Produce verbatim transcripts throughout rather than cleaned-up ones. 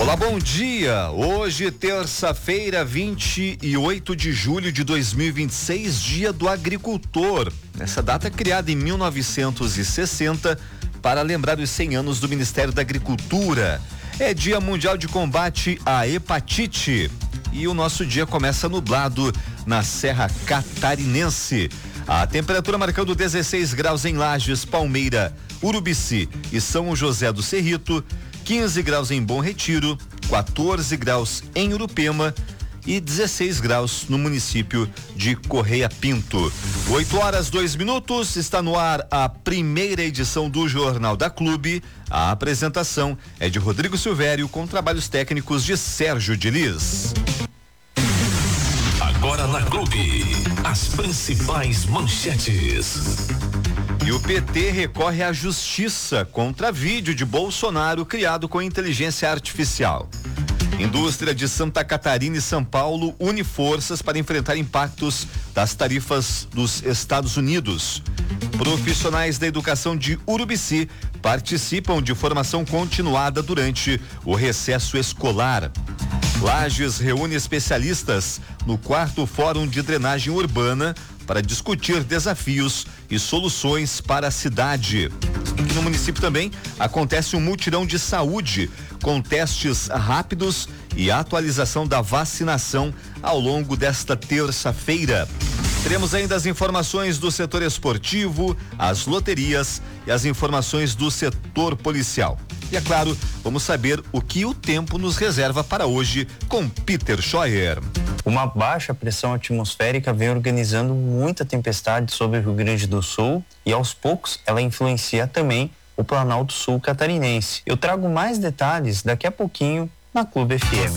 Olá, bom dia. Hoje, terça-feira, vinte e oito de julho de dois mil e vinte e seis, dia do agricultor. Essa data é criada em mil novecentos e sessenta para lembrar os cem anos do Ministério da Agricultura. É Dia Mundial de Combate à Hepatite. E o nosso dia começa nublado na Serra Catarinense. A temperatura marcando dezesseis graus em Lages, Palmeira, Urubici e São José do Cerrito, quinze graus em Bom Retiro, quatorze graus em Urupema e dezesseis graus no município de Correia Pinto. oito horas, dois minutos, está no ar a primeira edição do Jornal da Clube. A apresentação é de Rodrigo Silvério, com trabalhos técnicos de Sérgio Diniz. Agora na Clube, as principais manchetes. E o P T recorre à justiça contra vídeo de Bolsonaro criado com inteligência artificial. Indústria de Santa Catarina e São Paulo une forças para enfrentar impactos das tarifas dos Estados Unidos. Profissionais da educação de Urubici participam de formação continuada durante o recesso escolar. Lages reúne especialistas no quarto Fórum de Drenagem Urbana para discutir desafios e soluções para a cidade. Aqui no município também acontece um mutirão de saúde com testes rápidos e atualização da vacinação ao longo desta terça-feira. Teremos ainda as informações do setor esportivo, as loterias e as informações do setor policial. E é claro, vamos saber o que o tempo nos reserva para hoje com Peter Scheuer. Uma baixa pressão atmosférica vem organizando muita tempestade sobre o Rio Grande do Sul e aos poucos ela influencia também o Planalto Sul catarinense. Eu trago mais detalhes daqui a pouquinho na Clube F M.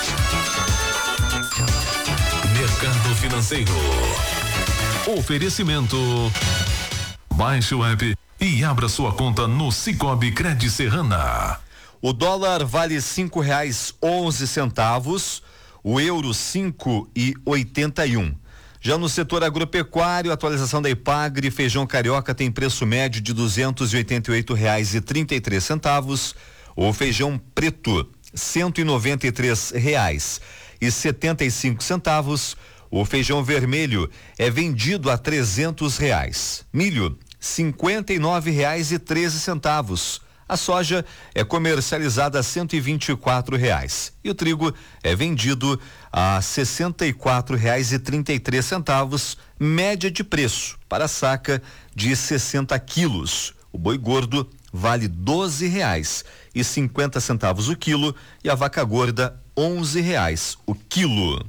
Mercado Financeiro. Oferecimento. Baixe o app e abra sua conta no Sicoob Cred Serrana. O dólar vale cinco reais onze centavos, o euro cinco e oitenta e um. Já no setor agropecuário, a atualização da Ipagre, feijão carioca tem preço médio de duzentos e oitenta e oito reais e trinta e três centavos. O feijão preto cento e noventa e três reais e setenta e cinco centavos. O feijão vermelho é vendido a trezentos reais. Milho cinquenta e nove reais e treze centavos. A soja é comercializada a cento e vinte e quatro reais e o trigo é vendido a sessenta e quatro reais e trinta e três centavos, média de preço para a saca de sessenta quilos. O boi gordo vale doze reais e cinquenta centavos o quilo e a vaca gorda onze reais o quilo.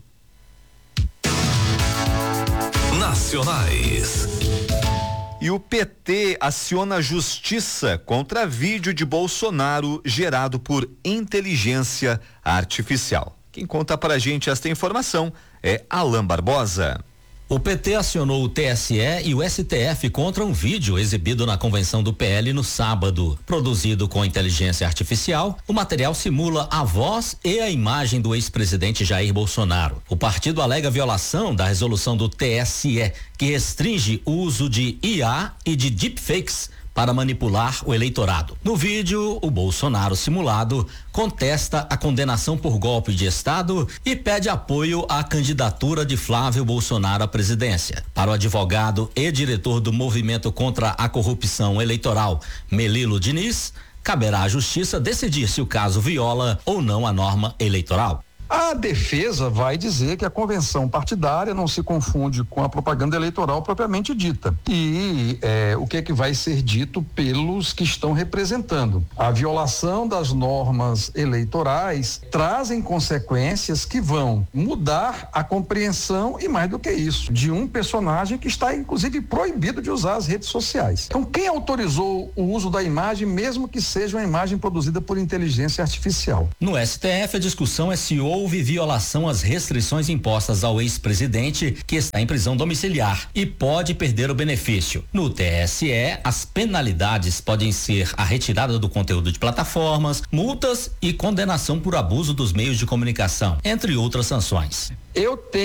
Nacionais. E o P T aciona a justiça contra vídeo de Bolsonaro gerado por inteligência artificial. Quem conta pra gente esta informação é Alan Barbosa. O P T acionou o T S E e o S T F contra um vídeo exibido na convenção do P L no sábado. Produzido com inteligência artificial, o material simula a voz e a imagem do ex-presidente Jair Bolsonaro. O partido alega violação da resolução do T S E, que restringe o uso de I A e de deepfakes para manipular o eleitorado. No vídeo, o Bolsonaro simulado contesta a condenação por golpe de Estado e pede apoio à candidatura de Flávio Bolsonaro à presidência. Para o advogado e diretor do Movimento contra a Corrupção Eleitoral, Melilo Diniz, caberá à justiça decidir se o caso viola ou não a norma eleitoral. A defesa vai dizer que a convenção partidária não se confunde com a propaganda eleitoral propriamente dita. E é, o que é que vai ser dito pelos que estão representando? A violação das normas eleitorais trazem consequências que vão mudar a compreensão e, mais do que isso, de um personagem que está inclusive proibido de usar as redes sociais. Então, quem autorizou o uso da imagem, mesmo que seja uma imagem produzida por inteligência artificial? No S T F, a discussão é se houve houve violação às restrições impostas ao ex-presidente, que está em prisão domiciliar e pode perder o benefício. No T S E, as penalidades podem ser a retirada do conteúdo de plataformas, multas e condenação por abuso dos meios de comunicação, entre outras sanções. Eu tenho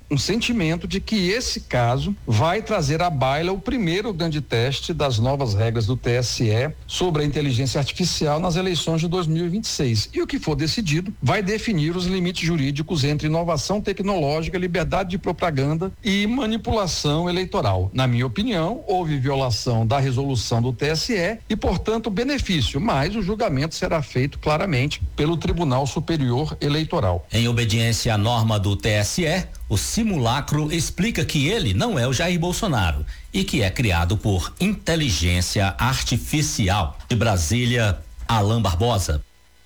um sentimento de que esse caso vai trazer à baila o primeiro grande teste das novas regras do T S E sobre a inteligência artificial nas eleições de dois mil e vinte e seis. E o que for decidido vai definir os limites jurídicos entre inovação tecnológica, liberdade de propaganda e manipulação eleitoral. Na minha opinião, houve violação da resolução do T S E e, portanto, benefício, mas o julgamento será feito claramente pelo Tribunal Superior Eleitoral. Em obediência à norma do T S E, o simulacro explica que ele não é o Jair Bolsonaro e que é criado por inteligência artificial. De Brasília, Alain Barbosa.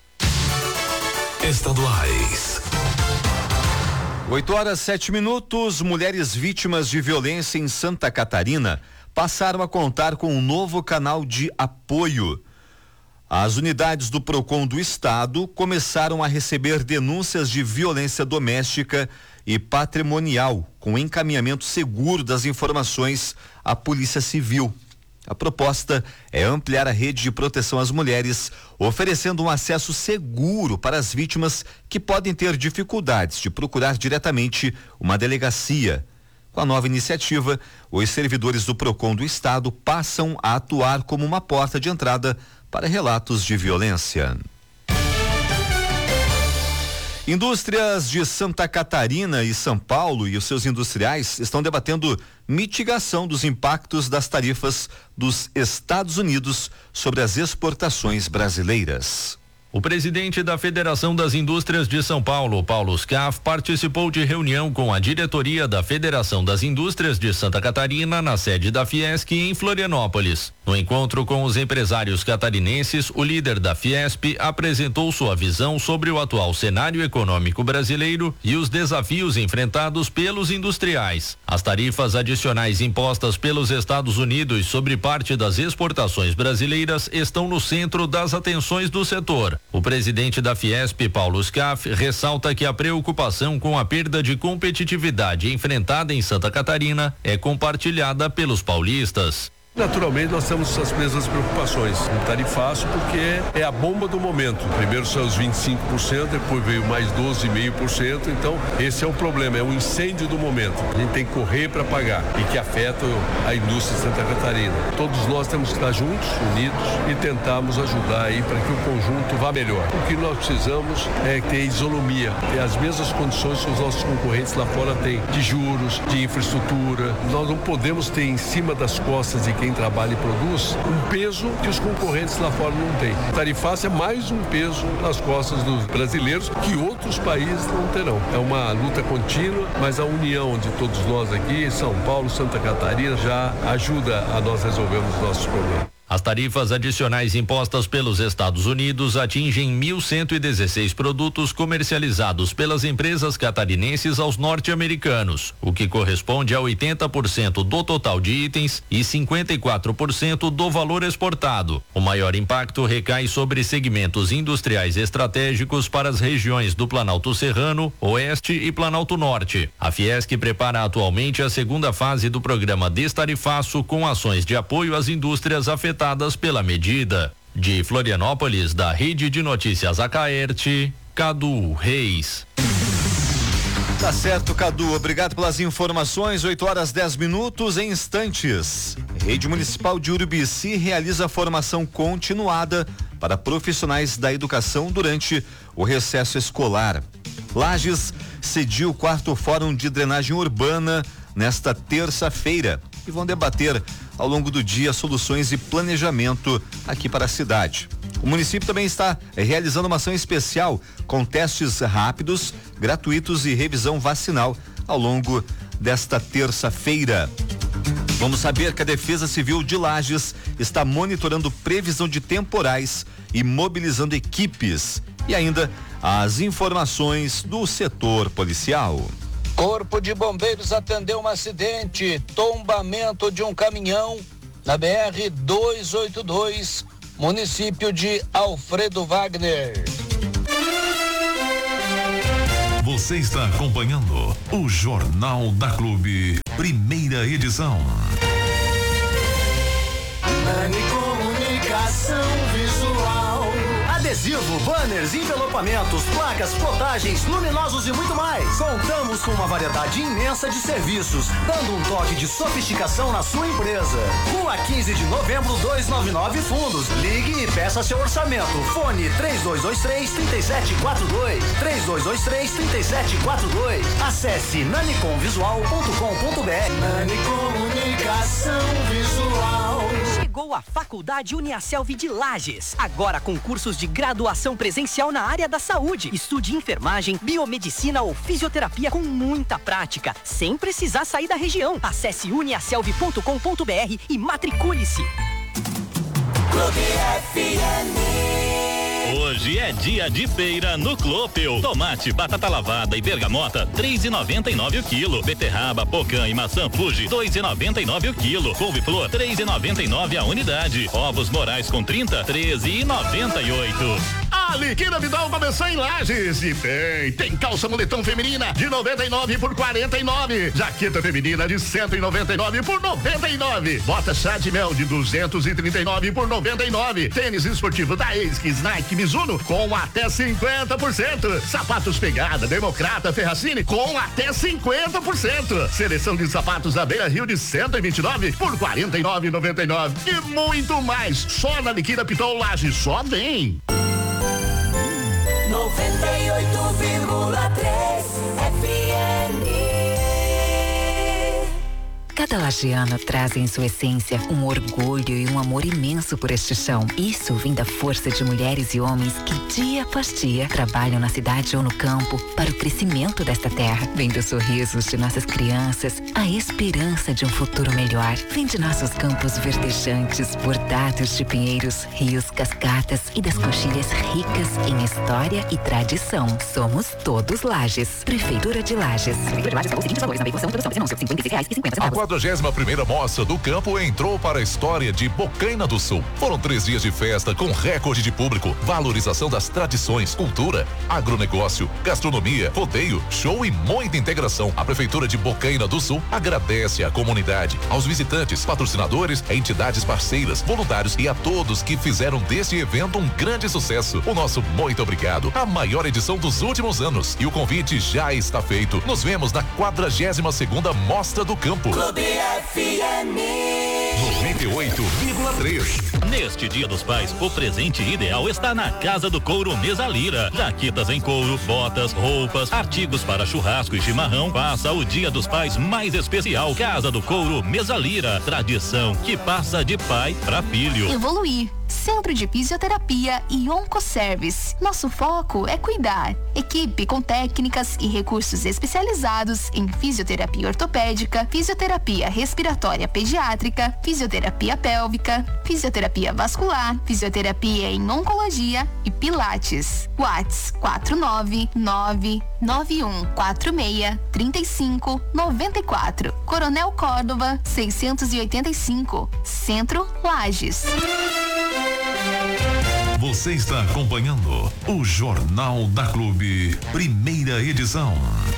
Estaduais. oito horas, sete minutos. Mulheres vítimas de violência em Santa Catarina passaram a contar com um novo canal de apoio. As unidades do Procon do Estado começaram a receber denúncias de violência doméstica e patrimonial, com encaminhamento seguro das informações à Polícia Civil. A proposta é ampliar a rede de proteção às mulheres, oferecendo um acesso seguro para as vítimas que podem ter dificuldades de procurar diretamente uma delegacia. Com a nova iniciativa, os servidores do Procon do Estado passam a atuar como uma porta de entrada para relatos de violência. Indústrias de Santa Catarina e São Paulo e os seus industriais estão debatendo mitigação dos impactos das tarifas dos Estados Unidos sobre as exportações brasileiras. O presidente da Federação das Indústrias de São Paulo, Paulo Scaff, participou de reunião com a diretoria da Federação das Indústrias de Santa Catarina na sede da Fiesc em Florianópolis. No encontro com os empresários catarinenses, o líder da Fiesp apresentou sua visão sobre o atual cenário econômico brasileiro e os desafios enfrentados pelos industriais. As tarifas adicionais impostas pelos Estados Unidos sobre parte das exportações brasileiras estão no centro das atenções do setor. O presidente da Fiesp, Paulo Scaff, ressalta que a preocupação com a perda de competitividade enfrentada em Santa Catarina é compartilhada pelos paulistas. Naturalmente nós temos as mesmas preocupações. Não está de fácil porque é a bomba do momento. Primeiro são os vinte e cinco por cento, depois veio mais doze vírgula cinco por cento. Então esse é o problema, é o incêndio do momento. A gente tem que correr para pagar e que afeta a indústria de Santa Catarina. Todos nós temos que estar juntos, unidos e tentarmos ajudar aí para que o conjunto vá melhor. O que nós precisamos é ter isonomia, ter as mesmas condições que os nossos concorrentes lá fora têm, de juros, de infraestrutura. Nós não podemos ter em cima das costas de quem trabalha e produz um peso que os concorrentes lá fora não têm. Tarifácia é mais um peso nas costas dos brasileiros que outros países não terão. É uma luta contínua, mas a união de todos nós aqui, São Paulo, Santa Catarina, já ajuda a nós resolvermos os nossos problemas. As tarifas adicionais impostas pelos Estados Unidos atingem mil cento e dezesseis produtos comercializados pelas empresas catarinenses aos norte-americanos, o que corresponde a oitenta por cento do total de itens e cinquenta e quatro por cento do valor exportado. O maior impacto recai sobre segmentos industriais estratégicos para as regiões do Planalto Serrano, Oeste e Planalto Norte. A Fiesc prepara atualmente a segunda fase do programa Destarifaço com ações de apoio às indústrias afetadas pela medida. De Florianópolis, da Rede de Notícias Acaerte, Cadu Reis. Tá certo, Cadu. Obrigado pelas informações. oito horas dez minutos em instantes. Rede Municipal de Urubici realiza formação continuada para profissionais da educação durante o recesso escolar. Lages cediu o quarto Fórum de Drenagem Urbana nesta terça-feira e vão debater ao longo do dia soluções e planejamento aqui para a cidade. O município também está realizando uma ação especial com testes rápidos, gratuitos e revisão vacinal ao longo desta terça-feira. Vamos saber que a Defesa Civil de Lages está monitorando previsão de temporais e mobilizando equipes. E ainda as informações do setor policial. Corpo de Bombeiros atendeu um acidente, tombamento de um caminhão na B R duzentos e oitenta e dois, município de Alfredo Wagner. Você está acompanhando o Jornal da Clube, primeira edição. Nani Comunicação Visual. A D adesivo, banners, envelopamentos, placas, plotagens, luminosos e muito mais. Contamos com uma variedade imensa de serviços, dando um toque de sofisticação na sua empresa. Rua quinze de novembro, duzentos e noventa e nove Fundos. Ligue e peça seu orçamento. Fone três dois dois três, três sete quatro dois. três dois dois três, três sete quatro dois. Acesse nanicom visual ponto com ponto br. Nani Comunicação Visual. Chegou a Faculdade Uniaselv de Lages. Agora com cursos de graduação presencial na área da saúde. Estude enfermagem, biomedicina ou fisioterapia com muita prática, sem precisar sair da região. Acesse uniaselv ponto com ponto br e matricule-se. Clube F M. Hoje é dia de feira no Clopel. Tomate, batata lavada e bergamota, três e noventa e nove o quilo. Beterraba, pocã e maçã Fuji, dois e noventa e nove o quilo. Couve-flor, três e noventa e nove a unidade. Ovos Morais com trinta, treze e noventa e oito. A Liquida Vidal começou em Lages e tem, tem calça moletom feminina de noventa e nove por quarenta e nove. Jaqueta feminina de cento e noventa e nove por noventa e nove. Bota chá de mel de duzentos e trinta e nove por noventa e nove. Tênis esportivo da Esquis, Nike, Mizuno com até cinquenta por cento. Sapatos Pegada, Democrata, Ferracini com até cinquenta por cento. Seleção de sapatos da Beira Rio de cento e vinte e nove por quarenta e nove e noventa e nove. E muito mais. Só na Liquida Pitol Lages, só vem. noventa e oito vírgula três F M. Cada lagiano traz em sua essência um orgulho e um amor imenso por este chão. Isso vem da força de mulheres e homens que dia após dia trabalham na cidade ou no campo para o crescimento desta terra. Vem dos sorrisos de nossas crianças, a esperança de um futuro melhor. Vem de nossos campos verdejantes, bordados de pinheiros, rios, cascatas e das coxilhas ricas em história e tradição. Somos todos Lages. Prefeitura de Lages. Prefeitura de Lages pagou os seguintes valores na veiculação e produção desse anúncio: cinquenta e seis reais e cinquenta centavos. A quadragésima primeira Mostra do Campo entrou para a história de Bocaina do Sul. Foram três dias de festa com recorde de público, valorização das tradições, cultura, agronegócio, gastronomia, rodeio, show e muita integração. A Prefeitura de Bocaina do Sul agradece à comunidade, aos visitantes, patrocinadores, entidades parceiras, voluntários e a todos que fizeram deste evento um grande sucesso. O nosso muito obrigado. A maior edição dos últimos anos e o convite já está feito. Nos vemos na quadragésima segunda Mostra do Campo. Clube F M noventa e oito vírgula três. Neste Dia dos Pais, o presente ideal está na Casa do Couro Mesa Lira. Jaquetas em couro, botas, roupas, artigos para churrasco e chimarrão. Faça o Dia dos Pais mais especial. Casa do Couro Mesa Lira. Tradição que passa de pai para filho. Evoluir. Centro de Fisioterapia e Oncoservice. Nosso foco é cuidar. Equipe com técnicas e recursos especializados em fisioterapia ortopédica, fisioterapia respiratória pediátrica, fisioterapia pélvica, fisioterapia vascular, fisioterapia em oncologia e pilates. WhatsApp quatro nove nove nove um quatro seis três cinco nove quatro. Coronel Córdova seiscentos e oitenta e cinco. Centro Lages. Você está acompanhando o Jornal da Clube, primeira edição.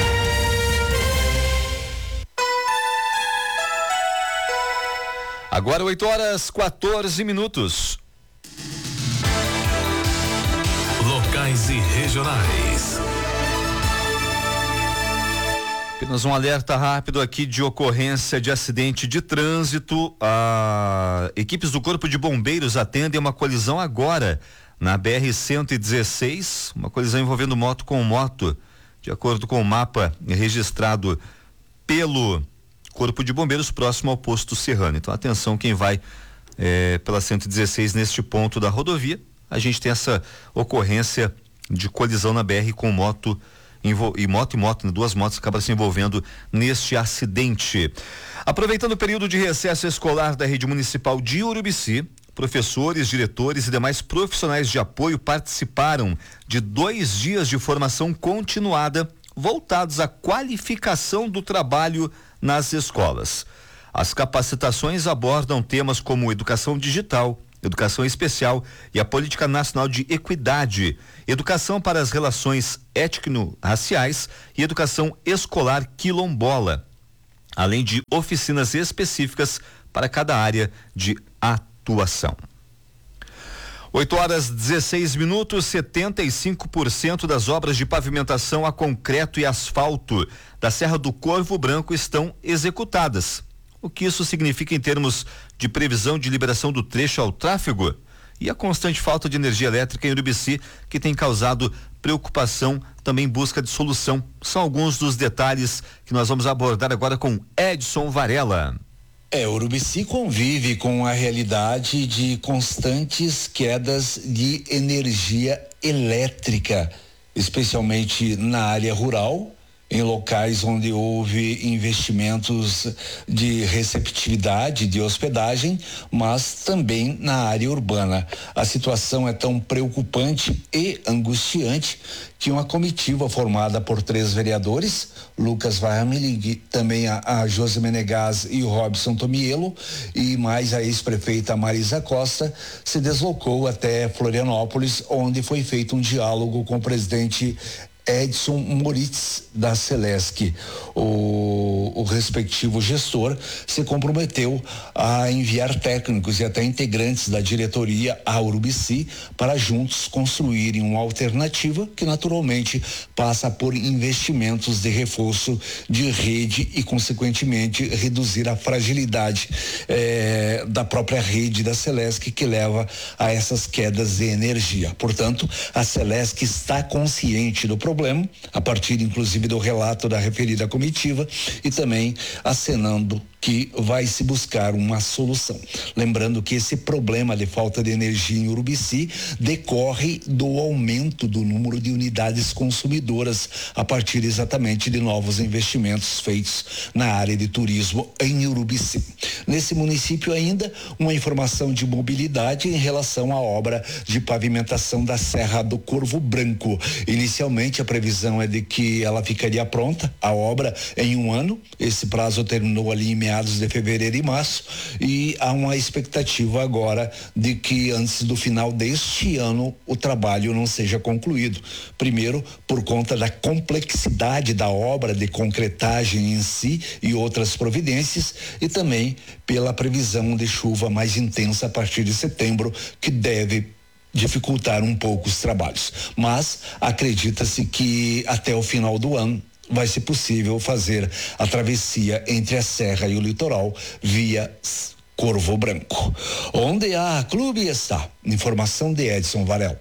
Agora oito horas quatorze minutos. Locais e regionais. Apenas um alerta rápido aqui de ocorrência de acidente de trânsito. A... Equipes do Corpo de Bombeiros atendem uma colisão agora na B R cento e dezesseis, uma colisão envolvendo moto com moto, de acordo com o mapa registrado pelo Corpo de Bombeiros próximo ao posto Serrano. Então atenção quem vai eh, pela cento e dezesseis neste ponto da rodovia. A gente tem essa ocorrência de colisão na B R com moto e moto e moto, duas motos acabam se envolvendo neste acidente. Aproveitando o período de recesso escolar da rede municipal de Urubici, professores, diretores e demais profissionais de apoio participaram de dois dias de formação continuada voltados à qualificação do trabalho nas escolas. As capacitações abordam temas como educação digital, educação especial e a política nacional de equidade, educação para as relações étnico-raciais e educação escolar quilombola, além de oficinas específicas para cada área de atuação. oito horas dezesseis minutos, setenta e cinco por cento das obras de pavimentação a concreto e asfalto da Serra do Corvo Branco estão executadas. O que isso significa em termos de previsão de liberação do trecho ao tráfego? E a constante falta de energia elétrica em Urubici, que tem causado preocupação, também busca de solução. São alguns dos detalhes que nós vamos abordar agora com Edson Varela. É, Urubici convive com a realidade de constantes quedas de energia elétrica, especialmente na área rural, em locais onde houve investimentos de receptividade, de hospedagem, mas também na área urbana. A situação é tão preocupante e angustiante que uma comitiva formada por três vereadores, Lucas Varamilig, também a, a Josi Menegas e o Robson Tomielo, e mais a ex-prefeita Marisa Costa, se deslocou até Florianópolis, onde foi feito um diálogo com o presidente Edson Moritz da Celesc. O, o respectivo gestor se comprometeu a enviar técnicos e até integrantes da diretoria a Urubici para juntos construírem uma alternativa que naturalmente passa por investimentos de reforço de rede e consequentemente reduzir a fragilidade eh, da própria rede da Celesc, que leva a essas quedas de energia. Portanto, a Celesc está consciente do problema problema, a partir inclusive do relato da referida comitiva, e também acenando que vai se buscar uma solução. Lembrando que esse problema de falta de energia em Urubici decorre do aumento do número de unidades consumidoras a partir exatamente de novos investimentos feitos na área de turismo em Urubici. Nesse município ainda, uma informação de mobilidade em relação à obra de pavimentação da Serra do Corvo Branco. Inicialmente a previsão é de que ela ficaria pronta, a obra, em um ano. Esse prazo terminou ali em meados de fevereiro e março, e há uma expectativa agora de que antes do final deste ano o trabalho não seja concluído. Primeiro, por conta da complexidade da obra de concretagem em si e outras providências, e também pela previsão de chuva mais intensa a partir de setembro, que deve dificultar um pouco os trabalhos. Mas acredita-se que até o final do ano vai ser possível fazer a travessia entre a serra e o litoral via Corvo Branco. Onde a clube está? Informação de Edson Varela.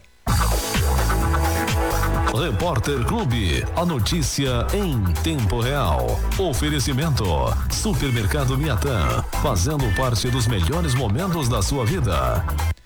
Repórter Clube, a notícia em tempo real. Oferecimento: Supermercado Miatã, fazendo parte dos melhores momentos da sua vida.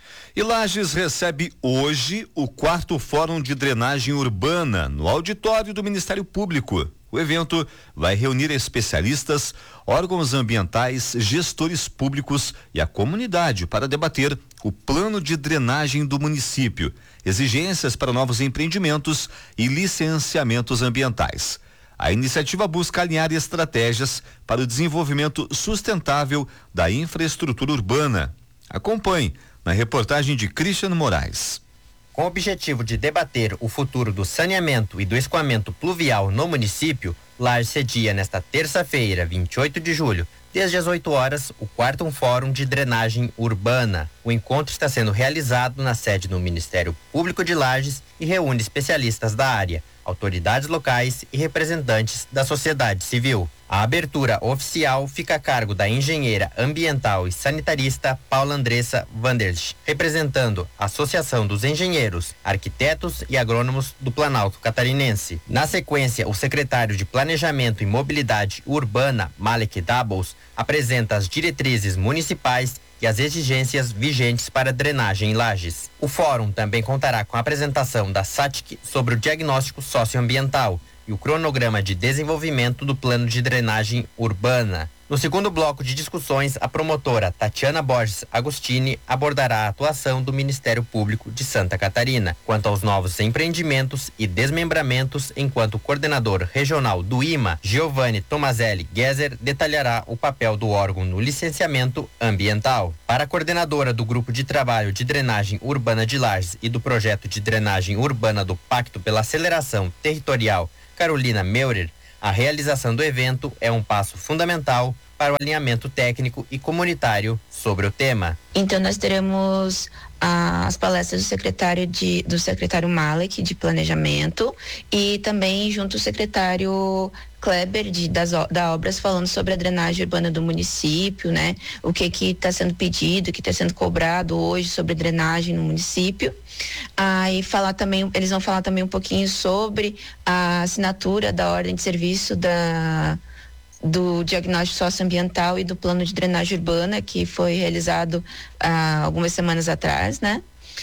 E Lages recebe hoje o quarto Fórum de Drenagem Urbana no auditório do Ministério Público. O evento vai reunir especialistas, órgãos ambientais, gestores públicos e a comunidade para debater o plano de drenagem do município, exigências para novos empreendimentos e licenciamentos ambientais. A iniciativa busca alinhar estratégias para o desenvolvimento sustentável da infraestrutura urbana. Acompanhe na reportagem de Cristiano Moraes. Com o objetivo de debater o futuro do saneamento e do escoamento pluvial no município, Lages cedia nesta terça-feira, vinte e oito de julho, desde as oito horas, o quarto Fórum de Drenagem Urbana. O encontro está sendo realizado na sede do Ministério Público de Lages e reúne especialistas da área, autoridades locais e representantes da sociedade civil. A abertura oficial fica a cargo da engenheira ambiental e sanitarista Paula Andressa Vanderlich, representando a Associação dos Engenheiros, Arquitetos e Agrônomos do Planalto Catarinense. Na sequência, o secretário de Planejamento e Mobilidade Urbana, Malek Doubles, apresenta as diretrizes municipais e as exigências vigentes para drenagem em Lages. O fórum também contará com a apresentação da S A T C sobre o diagnóstico socioambiental e o cronograma de desenvolvimento do plano de drenagem urbana. No segundo bloco de discussões, a promotora Tatiana Borges Agostini abordará a atuação do Ministério Público de Santa Catarina quanto aos novos empreendimentos e desmembramentos, enquanto o coordenador regional do I M A, Giovanni Tomazelli Geser, detalhará o papel do órgão no licenciamento ambiental. Para a coordenadora do Grupo de Trabalho de Drenagem Urbana de Lages e do Projeto de Drenagem Urbana do Pacto pela Aceleração Territorial, Carolina Meurer, a realização do evento é um passo fundamental para o alinhamento técnico e comunitário sobre o tema. Então nós teremos as palestras do secretário de, do secretário Malek de planejamento e também junto o secretário Kleber de, das, da Obras falando sobre a drenagem urbana do município, né? O que que está sendo pedido, o que está sendo cobrado hoje sobre drenagem no município. Aí ah, falar também, eles vão falar também um pouquinho sobre a assinatura da ordem de serviço da do diagnóstico socioambiental e do plano de drenagem urbana que foi realizado há algumas semanas atrás, né?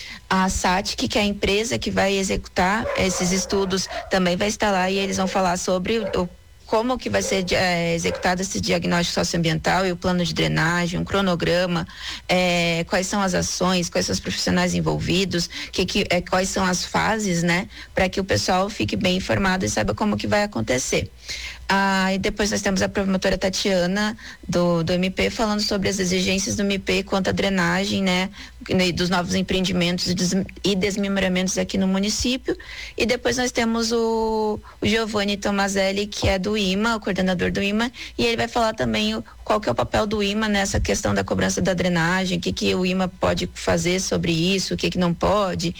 A SATIC, que é a empresa que vai executar esses estudos, também vai estar lá e eles vão falar sobre o como que vai ser é, executado esse diagnóstico socioambiental e o plano de drenagem, um cronograma, é, quais são as ações, quais são os profissionais envolvidos, que, que, é, quais são as fases, né? Para que o pessoal fique bem informado e saiba como que vai acontecer. Ah, e depois nós temos a promotora Tatiana do, do M P falando sobre as exigências do M P quanto à drenagem, né, dos novos empreendimentos e, des, e desmembramentos aqui no município. E depois nós temos o, o Giovanni Tomazelli, que é do I M A, o coordenador do I M A, e ele vai falar também o, qual que é o papel do I M A nessa questão da cobrança da drenagem, o que que o I M A pode fazer sobre isso, o que que não pode,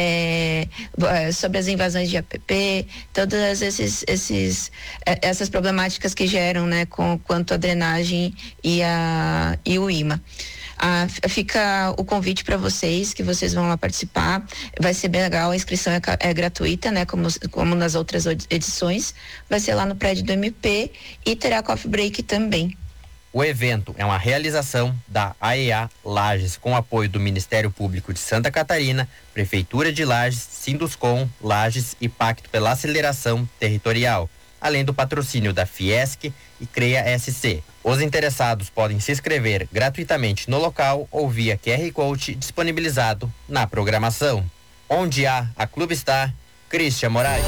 é, sobre as invasões de A P P, todas esses, esses é, essas problemáticas que geram, né, com quanto à drenagem e, a, e o I M A. Ah, fica o convite para vocês, que vocês vão lá participar, vai ser bem legal, a inscrição é, é gratuita, né, como, como nas outras edições, vai ser lá no prédio do M P e terá coffee break também. O evento é uma realização da A E A Lages, com apoio do Ministério Público de Santa Catarina, Prefeitura de Lages, Sinduscom, Lages e Pacto pela Aceleração Territorial, além do patrocínio da Fiesc e CREA S C. Os interessados podem se inscrever gratuitamente no local ou via Q R Code disponibilizado na programação. Onde há, a Clube está, Cristian Moraes.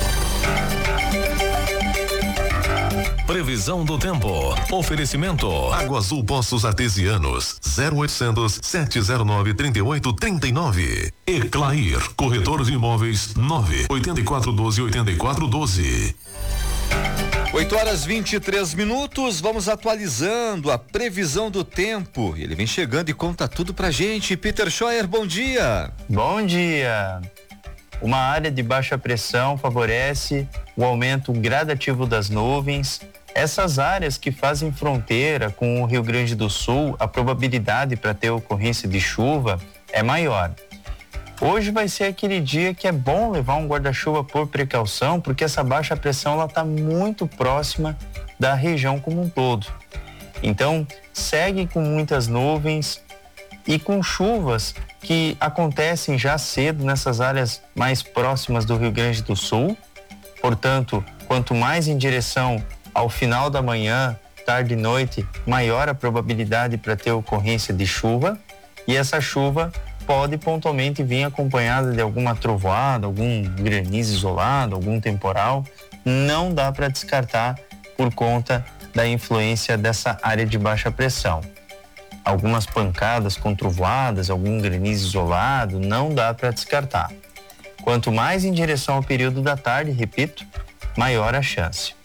Previsão do tempo. Oferecimento. Água Azul Poços Artesianos. zero oitocentos, sete zero nove, trinta e oito, trinta e nove. Eclair. Corretor de imóveis. nove oito quatro um dois, oito quatro um dois. oito horas e vinte e três minutos, vamos atualizando a previsão do tempo. Ele vem chegando e conta tudo pra gente. Peter Scheuer, bom dia. Bom dia. Uma área de baixa pressão favorece o aumento gradativo das nuvens. Essas áreas que fazem fronteira com o Rio Grande do Sul, a probabilidade para ter ocorrência de chuva é maior. Hoje vai ser aquele dia que é bom levar um guarda-chuva por precaução, porque essa baixa pressão ela está muito próxima da região como um todo. Então, segue com muitas nuvens e com chuvas que acontecem já cedo nessas áreas mais próximas do Rio Grande do Sul. Portanto, quanto mais em direção ao final da manhã, tarde e noite, maior a probabilidade para ter ocorrência de chuva. E essa chuva pode pontualmente vir acompanhada de alguma trovoada, algum granizo isolado, algum temporal. Não dá para descartar por conta da influência dessa área de baixa pressão. Algumas pancadas com trovoadas, algum granizo isolado, não dá para descartar. Quanto mais em direção ao período da tarde, repito, maior a chance.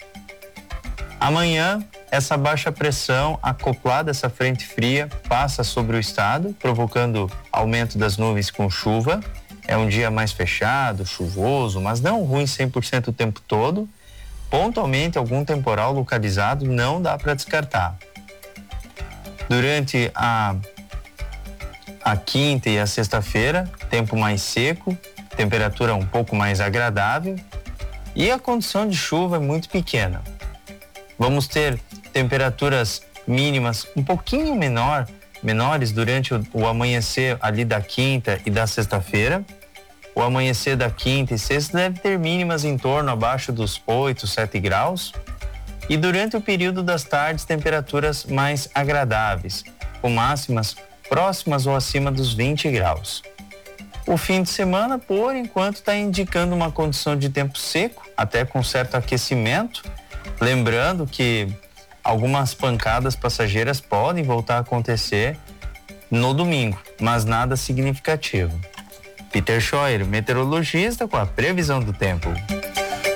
Amanhã, essa baixa pressão acoplada a essa frente fria passa sobre o estado, provocando aumento das nuvens com chuva. É um dia mais fechado, chuvoso, mas não ruim cem por cento o tempo todo. Pontualmente, algum temporal localizado não dá para descartar. Durante a, a quinta e a sexta-feira, tempo mais seco, temperatura um pouco mais agradável e a condição de chuva é muito pequena. Vamos ter temperaturas mínimas um pouquinho menor, menores durante o, o amanhecer ali da quinta e da sexta-feira. O amanhecer da quinta e sexta deve ter mínimas em torno abaixo dos oito, sete graus. E durante o período das tardes, temperaturas mais agradáveis, com máximas próximas ou acima dos vinte graus. O fim de semana, por enquanto, está indicando uma condição de tempo seco, até com certo aquecimento. Lembrando que algumas pancadas passageiras podem voltar a acontecer no domingo, mas nada significativo. Peter Scheuer, meteorologista, com a previsão do tempo.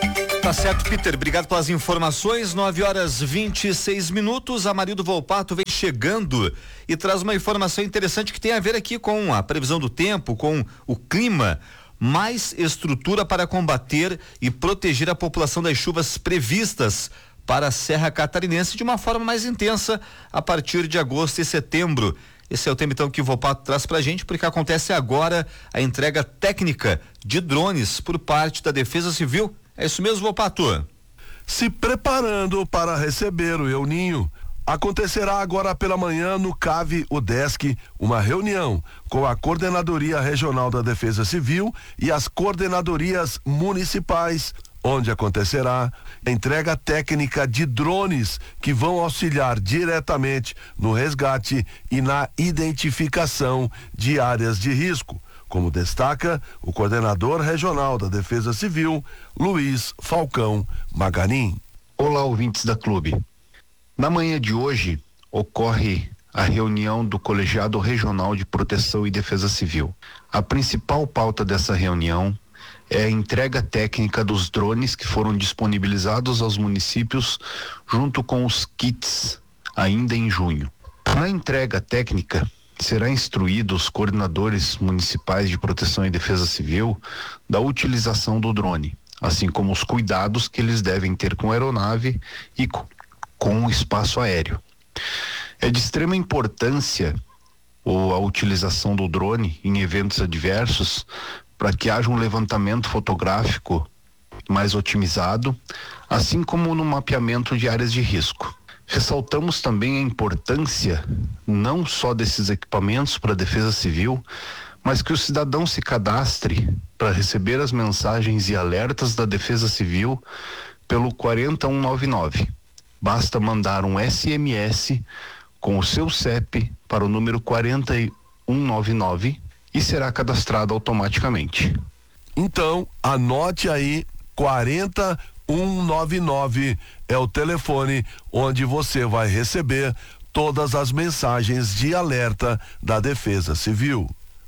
Tá certo, Peter, obrigado pelas informações. nove horas vinte e seis minutos. Amarildo Volpato vem chegando e traz uma informação interessante que tem a ver aqui com a previsão do tempo, com o clima. Mais estrutura para combater e proteger a população das chuvas previstas para a Serra Catarinense de uma forma mais intensa a partir de agosto e setembro. Esse é o tema então que o Volpato traz pra gente, porque acontece agora a entrega técnica de drones por parte da Defesa Civil. É isso mesmo, Volpato? Se preparando para receber o El Ninho, acontecerá agora pela manhã no CAV UDESC uma reunião com a Coordenadoria Regional da Defesa Civil e as coordenadorias municipais, onde acontecerá a entrega técnica de drones que vão auxiliar diretamente no resgate e na identificação de áreas de risco, como destaca o coordenador regional da Defesa Civil, Luiz Falcão Maganin. Olá, ouvintes da Clube. Na manhã de hoje ocorre a reunião do Colegiado Regional de Proteção e Defesa Civil. A principal pauta dessa reunião é a entrega técnica dos drones que foram disponibilizados aos municípios junto com os kits ainda em junho. Na entrega técnica, será instruído os coordenadores municipais de proteção e defesa civil da utilização do drone, assim como os cuidados que eles devem ter com a aeronave e com o espaço aéreo. É de extrema importância ou a utilização do drone em eventos adversos para que haja um levantamento fotográfico mais otimizado, assim como no mapeamento de áreas de risco. Ressaltamos também a importância não só desses equipamentos para a Defesa Civil, mas que o cidadão se cadastre para receber as mensagens e alertas da Defesa Civil pelo quarenta e um noventa e nove. Basta mandar um S M S com o seu C E P para o número quarenta e um noventa e nove e será cadastrado automaticamente. Então, anote aí, quarenta e um noventa e nove é o telefone onde você vai receber todas as mensagens de alerta da Defesa Civil.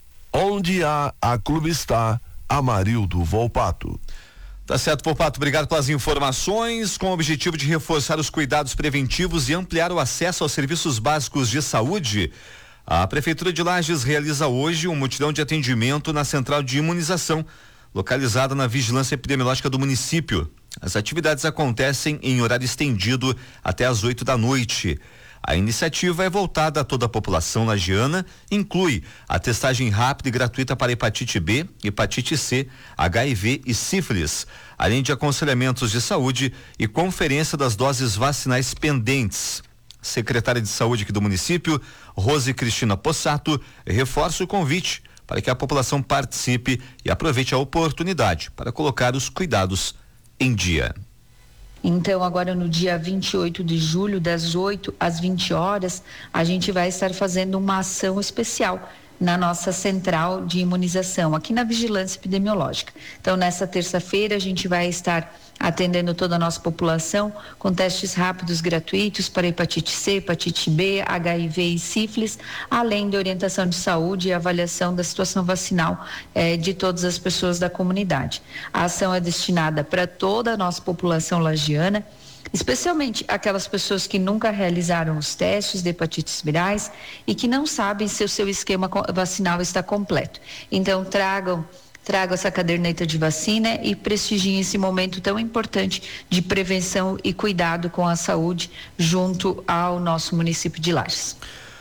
Onde há a Clube está, Amarildo Volpato. Tá certo, Volpato, obrigado pelas informações. Com o objetivo de reforçar os cuidados preventivos e ampliar o acesso aos serviços básicos de saúde, a Prefeitura de Lages realiza hoje um mutirão de atendimento na Central de Imunização, localizada na Vigilância Epidemiológica do município. As atividades acontecem em horário estendido até às oito da noite. A iniciativa é voltada a toda a população lagiana, inclui a testagem rápida e gratuita para hepatite B, hepatite C, H I V e sífilis, além de aconselhamentos de saúde e conferência das doses vacinais pendentes. Secretária de Saúde aqui do município, Rose Cristina Possato, reforça o convite para que a população participe e aproveite a oportunidade para colocar os cuidados em dia. Então, agora no dia vinte e oito de julho, das oito às vinte horas, a gente vai estar fazendo uma ação especial na nossa central de imunização, aqui na Vigilância Epidemiológica. Então, nessa terça-feira, a gente vai estar atendendo toda a nossa população com testes rápidos gratuitos para hepatite C, hepatite B, H I V e sífilis, além de orientação de saúde e avaliação da situação vacinal eh, de todas as pessoas da comunidade. A ação é destinada para toda a nossa população lagiana, especialmente aquelas pessoas que nunca realizaram os testes de hepatites virais e que não sabem se o seu esquema vacinal está completo. Então, tragam Traga essa caderneta de vacina e prestigiem esse momento tão importante de prevenção e cuidado com a saúde junto ao nosso município de Lages.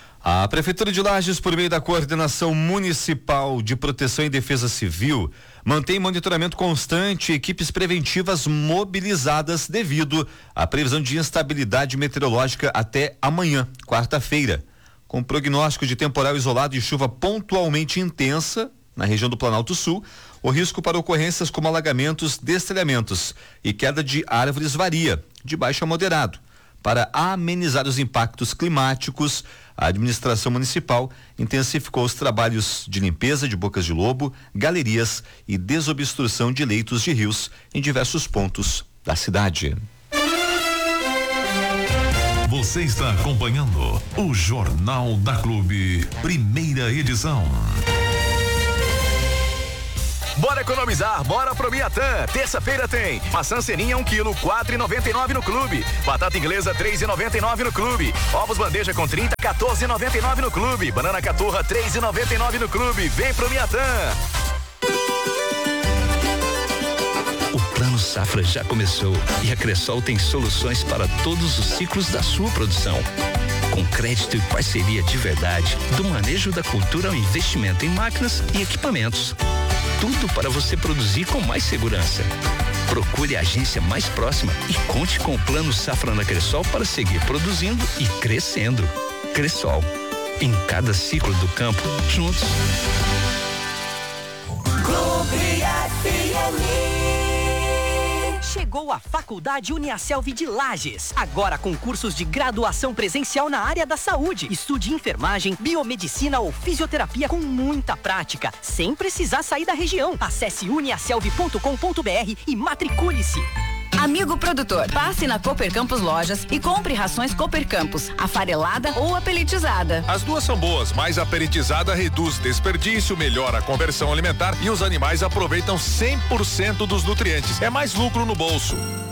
A Prefeitura de Lages, por meio da Coordenação Municipal de Proteção e Defesa Civil, mantém monitoramento constante e equipes preventivas mobilizadas devido à previsão de instabilidade meteorológica até amanhã, quarta-feira. Com prognóstico de temporal isolado e chuva pontualmente intensa na região do Planalto Sul, o risco para ocorrências como alagamentos, destelhamentos e queda de árvores varia, de baixo a moderado. Para amenizar os impactos climáticos, a administração municipal intensificou os trabalhos de limpeza de bocas de lobo, galerias e desobstrução de leitos de rios em diversos pontos da cidade. Você está acompanhando o Jornal da Clube, primeira edição. Bora economizar, bora pro Miatã. Terça-feira tem maçã ceninha um quilo, quatro e noventa e nove no clube. Batata inglesa três e noventa e nove no clube. Ovos bandeja com trinta, quatorze e noventa e nove no clube. Banana caturra três e noventa e nove no clube. Vem pro Miatã. O Plano Safra já começou e a Cressol tem soluções para todos os ciclos da sua produção. Com crédito e parceria de verdade, do manejo da cultura ao investimento em máquinas e equipamentos. Tudo para você produzir com mais segurança. Procure a agência mais próxima e conte com o Plano Safra na Cressol para seguir produzindo e crescendo. Cressol, em cada ciclo do campo, juntos. Clube F M. Chegou a Faculdade Uniaselv de Lages. Agora com cursos de graduação presencial na área da saúde. Estude enfermagem, biomedicina ou fisioterapia com muita prática, sem precisar sair da região. Acesse uniaselv ponto com ponto br e matricule-se. Amigo produtor, passe na Cooper Campos Lojas e compre rações Cooper Campos, afarelada ou apeletizada. As duas são boas, mas a apeletizada reduz desperdício, melhora a conversão alimentar e os animais aproveitam cem por cento dos nutrientes. É mais lucro no bolso.